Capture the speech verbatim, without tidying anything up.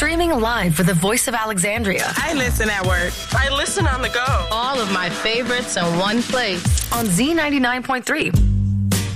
Streaming live for the Voice of Alexandria. I listen at work. I listen on the go. All of my favorites in one place. On Z ninety-nine point three.